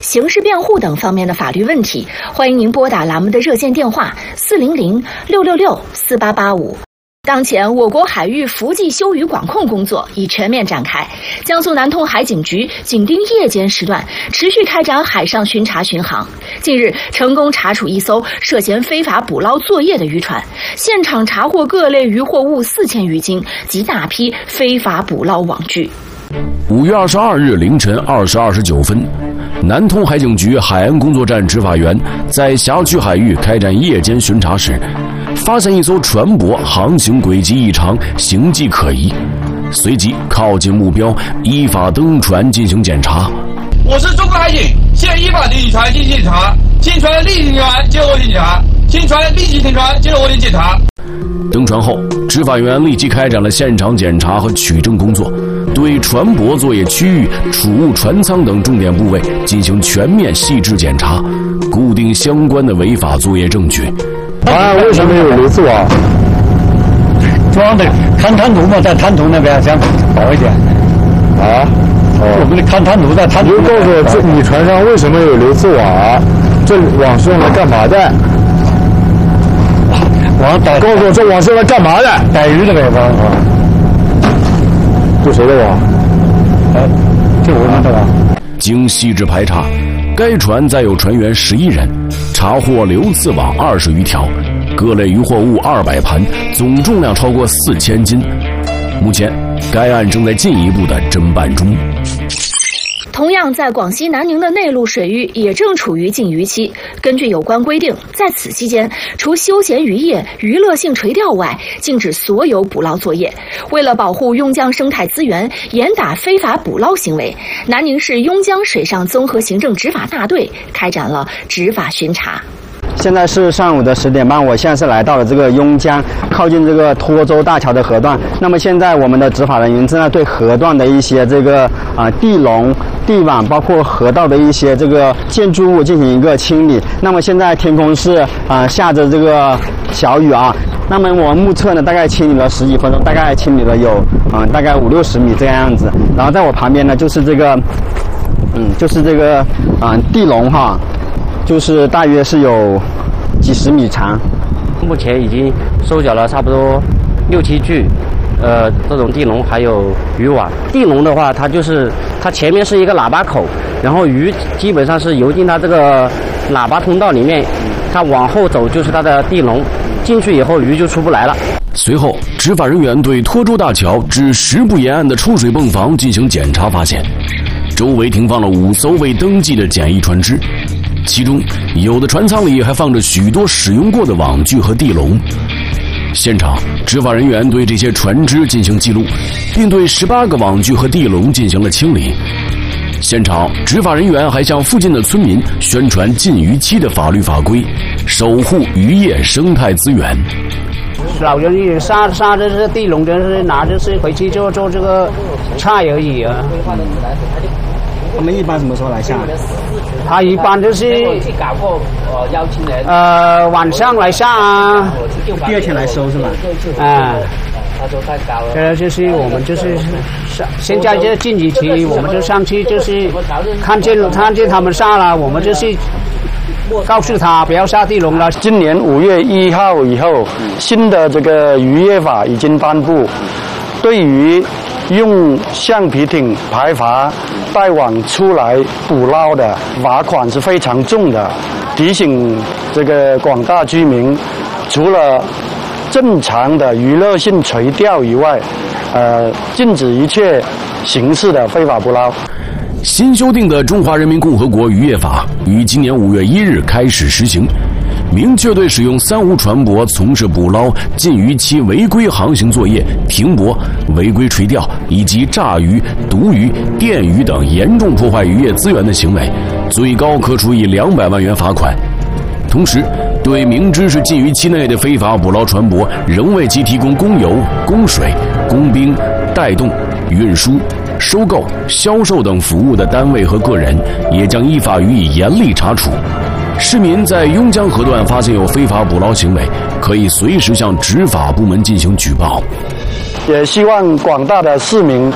刑事辩护等方面的法律问题，欢迎您拨打栏目的热线电话400-666-4885。当前，我国海域伏季休渔管控工作已全面展开。江苏南通海警局紧盯夜间时段，持续开展海上巡查巡航。近日，成功查处一艘涉嫌非法捕捞作业的渔船，现场查获各类渔获物4000余斤及大批非法捕捞网具。 5月22日凌晨2时29分，南通海警局海岸工作站执法员在辖区海域开展夜间巡查时，发现一艘船舶航行轨迹异常，形迹可疑，随即靠近目标，依法登船进行检查。 我是中国海警，现依法对船进行检查，新船立即停船接受我的检查，新船立即停船接受我的检查。 登船后，执法员立即开展了现场检查和取证工作，对船舶作业区域、储物船舱等重点部位进行全面细致检查，固定相关的违法作业证据。 为什么有流刺网？ 装的看滩涂嘛，在滩涂那边这样好一点。我们的看滩涂在滩涂。 你就告诉我，你船上为什么有流刺网？这网是用来干嘛的？告诉我，这网是用来干嘛的？ 逮鱼的呗，网。 这谁的网？ 就我们的网。 经细致排查，该船载有船员11人，查获流刺网20余条，各类渔获物200盘，总重量超过4000斤。目前，该案正在进一步的侦办中。 同样，在广西南宁的内陆水域也正处于禁渔期。根据有关规定，在此期间，除休闲渔业、娱乐性垂钓外，禁止所有捕捞作业。为了保护邕江生态资源，严打非法捕捞行为，南宁市邕江水上综合行政执法大队开展了执法巡查。 现在是上午的10点半，我现在是来到了这个邕江，靠近这个托州大桥的河段。那么现在我们的执法人员正在对河段的一些这个地笼、地网，包括河道的一些这个建筑物进行一个清理。那么现在天空是下着这个小雨啊。那么我们目测呢，大概清理了10几分钟，大概清理了有大概50-60米这个样子。然后在我旁边呢，就是这个地笼哈。就是大约是有几十米长， 目前已经收缴了差不多6、7具，这种地笼还有渔网。地笼的话，它前面是一个喇叭口，然后鱼基本上是游进它这个喇叭通道里面，它往后走就是它的地笼，进去以后鱼就出不来了。 随后，执法人员对托州大桥至10步沿岸的抽水泵房进行检查，发现周围停放了5艘未登记的简易船只。其中有的船舱里还放着许多使用过的网具和地笼。现场，执法人员对这些船只进行记录，并对18个网具和地笼进行了清理。现场，执法人员还向附近的村民宣传禁渔期的法律法规，守护渔业生态资源。 老人也杀这是地笼，就是拿着是回去就做这个菜而已啊。 他们一般什么时候来下？ 他一般就是晚上来下啊， 第二天来收是吧？ 这就是我们就是现在这禁渔期，我们就上去就是看见他们下了，我们就是告诉他不要下地笼了。 今年5月1号以后，新的这个渔业法已经颁布，对于用橡皮艇排筏带网出来捕捞的罚款是非常重的。提醒这个广大居民，除了正常的娱乐性垂钓以外，禁止一切形式的非法捕捞。 新修订的《中华人民共和国渔业法》于今年5月1日开始实行，明确对使用三无船舶从事捕捞、禁渔期违规航行作业、停泊、违规垂钓以及炸鱼、毒鱼、电鱼等严重破坏渔业资源的行为，最高可处以200万元罚款。同时，对明知是禁渔期内的非法捕捞船舶，仍为其提供供油、供水、供冰、带动、运输、收购、销售等服务的单位和个人，也将依法予以严厉查处。市民在邕江河段发现有非法捕捞行为，可以随时向执法部门进行举报。 也希望广大的市民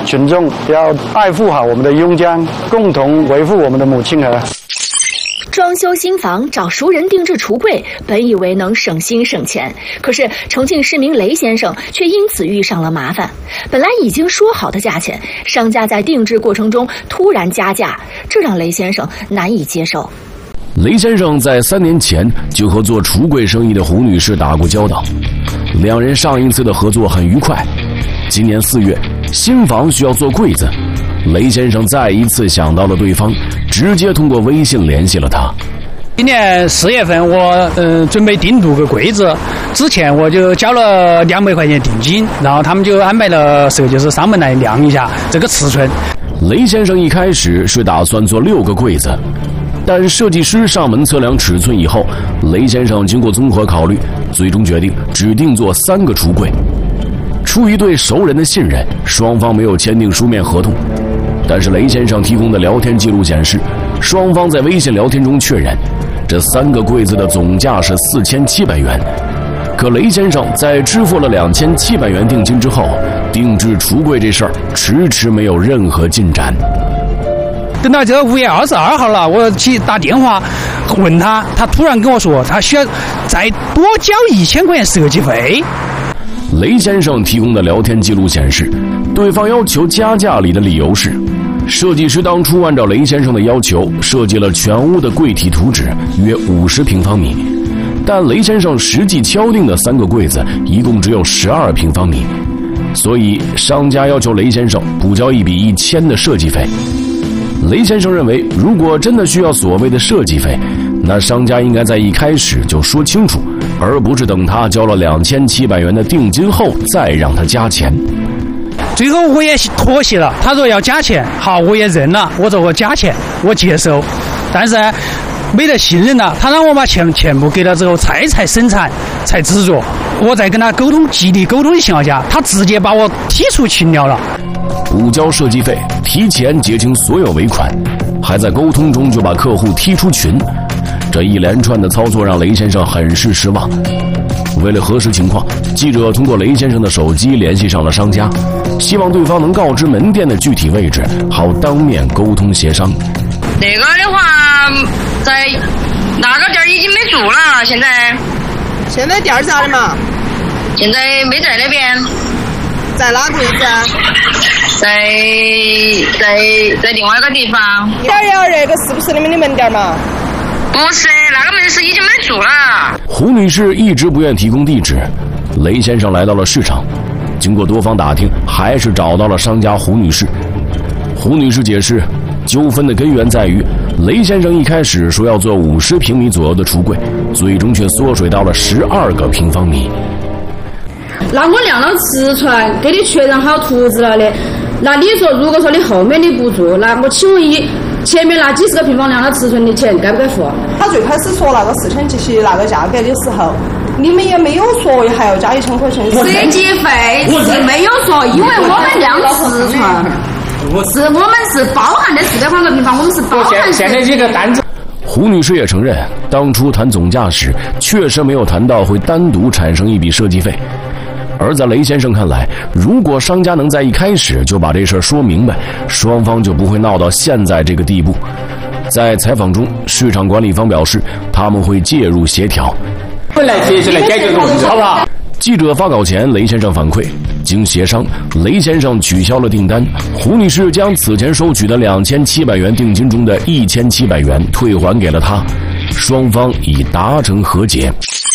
群众要爱护好我们的邕江，共同维护我们的母亲河。 装修新房找熟人定制橱柜，本以为能省心省钱，可是重庆市民雷先生却因此遇上了麻烦。本来已经说好的价钱，商家在定制过程中突然加价，这让雷先生难以接受。 雷先生在3年前就和做橱柜生意的胡女士打过交道，两人上一次的合作很愉快。今年4月，新房需要做柜子，雷先生再一次想到了对方，直接通过微信联系了他。 今年4月份，我准备订6个柜子，之前我就交了200块钱定金，然后他们就安排了设计师上门来量一下这个尺寸。 雷先生一开始是打算做6个柜子，但设计师上门测量尺寸以后，雷先生经过综合考虑，最终决定只定做3个橱柜。出于对熟人的信任，双方没有签订书面合同。但是雷先生提供的聊天记录显示，双方在微信聊天中确认，这3个柜子的总价是4700元。可雷先生在支付了2700元定金之后，定制橱柜这事儿迟迟没有任何进展。 等到这个5月22号了，我去打电话问他，他突然跟我说，他需要再多交1000块钱设计费。 雷先生提供的聊天记录显示，对方要求加价里的理由是，设计师当初按照雷先生的要求设计了全屋的柜体图纸，约50平方米，但雷先生实际敲定的3个柜子一共只有12平方米，所以商家要求雷先生补交一笔1000的设计费。雷先生认为，如果真的需要所谓的设计费，那商家应该在一开始就说清楚，而不是等他交了2700元的定金后再让他加钱。 最后我也妥协了，他说要加钱，好，我也认了，我说我加钱，我接受，但是没得信任了，他让我把钱全部给了之后才生产才制作，我再跟他沟通，极力沟通的情况下，他直接把我踢出群聊了。 补交设计费，提前结清所有尾款，还在沟通中就把客户踢出群，这一连串的操作让雷先生很是失望。为了核实情况，记者通过雷先生的手机联系上了商家，希望对方能告知门店的具体位置，好当面沟通协商。 那个的话，在那个店已经没做了，现在店咋的嘛？现在没在那边。在哪个位置啊？在另外一个地方。112那个是不是你们的门店嘛？不是，那个门市已经没做了。 胡女士一直不愿提供地址，雷先生来到了市场，经过多方打听，还是找到了商家胡女士。胡女士解释，纠纷的根源在于雷先生一开始说要做50平米左右的橱柜，最终却缩水到了12个平方米。 那我量了尺寸，给你确认好图纸了的。那你说，如果说你后面你不做，那我请问前面那几10个平方量的尺寸的钱该不该付？ 他最开始说那个4700那个价格的时候，你们也没有说还要加1000块钱设计费，是没有说，因为我们量尺寸，我们是包含的400块平方，我们是包含。 现在这个单子。 胡女士也承认，当初谈总价时确实没有谈到会单独产生一笔设计费。而在雷先生看来，如果商家能在一开始就把这事儿说明白，双方就不会闹到现在这个地步。在采访中，市场管理方表示他们会介入协调。 来解决这个问题，好不好？ 记者发稿前，雷先生反馈，经协商，雷先生取消了订单，胡女士将此前收取的2700元定金中的1700元退还给了他，双方已达成和解。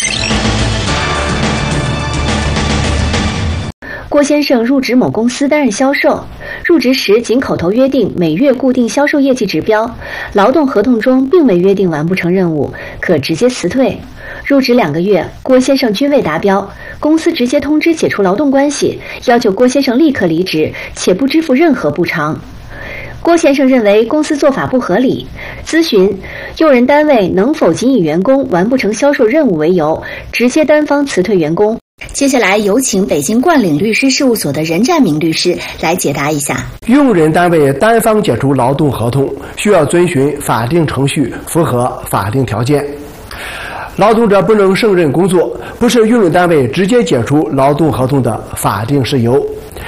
郭先生入职某公司担任销售，入职时仅口头约定每月固定销售业绩指标，劳动合同中并未约定完不成任务可直接辞退。入职2个月，郭先生均未达标，公司直接通知解除劳动关系，要求郭先生立刻离职，且不支付任何补偿。郭先生认为公司做法不合理，咨询用人单位能否仅以员工完不成销售任务为由，直接单方辞退员工。接下来有请北京冠岭律师事务所的任占明律师来解答一下。 用人单位单方解除劳动合同需要遵循法定程序，符合法定条件。劳动者不能胜任工作，不是用人单位直接解除劳动合同的法定事由。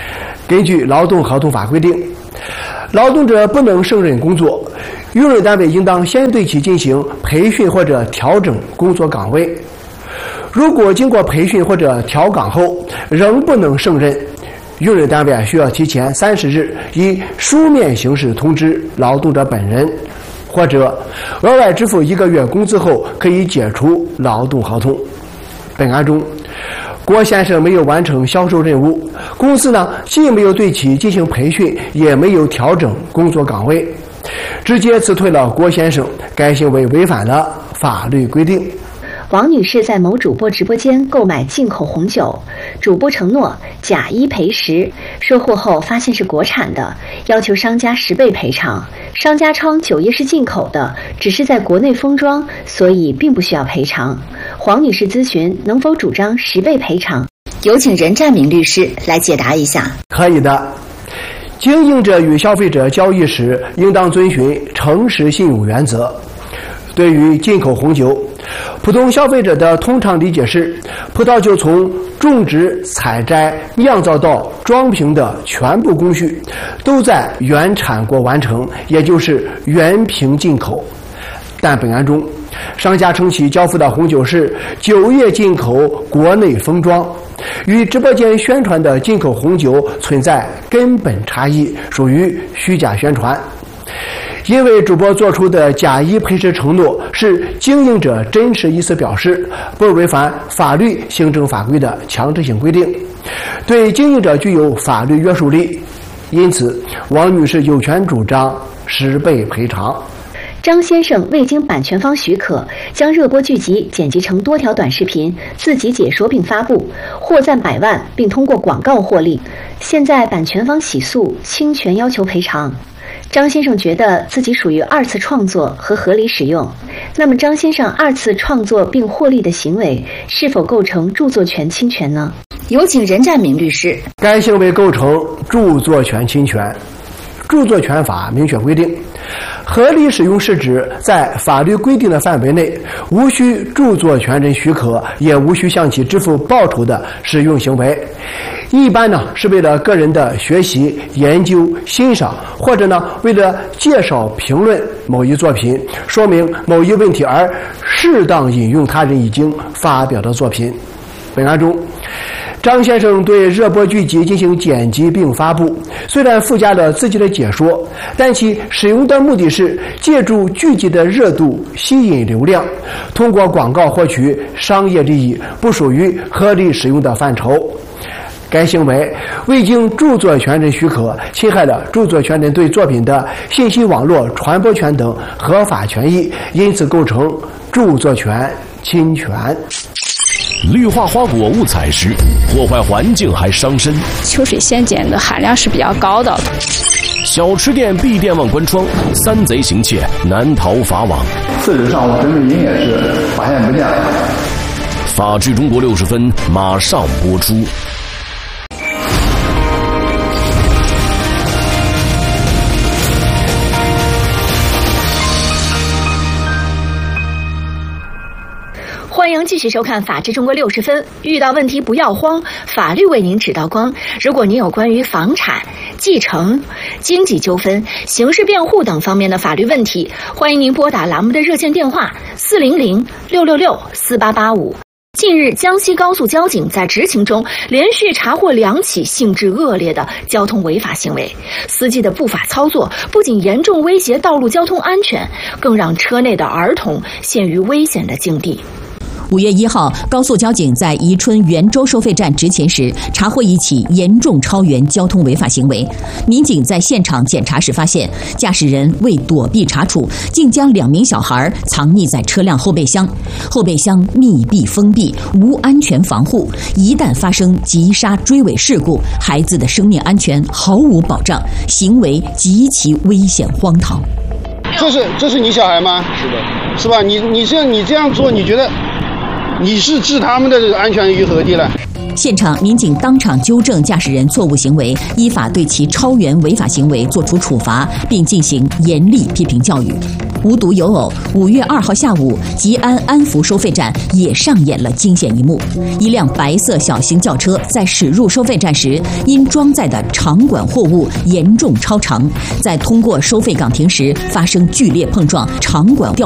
根据劳动合同法规定，劳动者不能胜任工作，用人单位应当先对其进行培训或者调整工作岗位。如果经过培训或者调岗后仍不能胜任，用人单位需要提前30日以书面形式通知劳动者本人，或者额外支付1个月工资后可以解除劳动合同。本案中，郭先生没有完成销售任务，公司呢既没有对其进行培训，也没有调整工作岗位，直接辞退了郭先生，该行为违反了法律规定。 王女士在某主播直播间购买进口红酒，主播承诺假一赔10，收货后发现是国产的，要求商家10倍赔偿。商家称酒业是进口的，只是在国内封装，所以并不需要赔偿。黄女士咨询能否主张10倍赔偿，有请任占明律师来解答一下。 可以的。经营者与消费者交易时，应当遵循诚实信用原则。对于进口红酒，普通消费者的通常理解是，葡萄酒从种植、采摘、酿造到装瓶的全部工序都在原产国完成，也就是原瓶进口。但本案中，商家称其交付的红酒是酒业进口国内封装，与直播间宣传的进口红酒存在根本差异，属于虚假宣传。因为主播做出的假一赔10承诺是经营者真实意思表示，不违反法律、行政法规的强制性规定，对经营者具有法律约束力，因此王女士有权主张10倍赔偿。 张先生未经版权方许可，将热播剧集剪辑成多条短视频，自己解说并发布，获赞100万，并通过广告获利。现在版权方起诉，侵权要求赔偿。张先生觉得自己属于2次创作和合理使用，那么张先生2次创作并获利的行为是否构成著作权侵权呢？有请任占明律师。 该行为构成著作权侵权。著作权法明确规定，合理使用是指在法律规定的范围内，无需著作权人许可，也无需向其支付报酬的使用行为。一般呢是为了个人的学习、研究、欣赏，或者呢为了介绍、评论某一作品，说明某一问题而适当引用他人已经发表的作品。本案中，张先生对热播剧集进行剪辑并发布，虽然附加了自己的解说，但其使用的目的是借助剧集的热度吸引流量，通过广告获取商业利益，不属于合理使用的范畴。该行为未经著作权人许可，侵害了著作权人对作品的信息网络传播权等合法权益，因此构成著作权侵权。 氯化花果误采食，破坏环境还伤身。 秋水仙碱的含量是比较高的。 小吃店闭店忘关窗，3贼行窃难逃法网。 4日上午，侦讯营也是发现不见了。 法治中国60分马上播出。 欢迎继续收看《法治中国60分》，遇到问题不要慌，法律为您指道光。如果您有关于房产、继承、经济纠纷、刑事辩护等方面的法律问题，欢迎您拨打栏目的热线电话400-666-4885。近日，江西高速交警在执勤中连续查获2起性质恶劣的交通违法行为，司机的不法操作不仅严重威胁道路交通安全，更让车内的儿童陷于危险的境地。 5月1号，高速交警在宜春袁州收费站执勤时，查获一起严重超员交通违法行为。民警在现场检查时发现，驾驶人为躲避查处，竟将2名小孩藏匿在车辆后备箱。后备箱密闭封闭，无安全防护，一旦发生急刹追尾事故，孩子的生命安全毫无保障，行为极其危险荒唐。 这是你小孩吗？是的，是吧？你这样做，你觉得？你是置他们的安全于何地了？ 现场民警当场纠正驾驶人错误行为，依法对其超员违法行为作出处罚，并进行严厉批评教育。无独有偶，5月2号下午，吉安安福收费站也上演了惊险一幕。一辆白色小型轿车在驶入收费站时，因装载的长管货物严重超长，在通过收费岗亭时发生剧烈碰撞，长管掉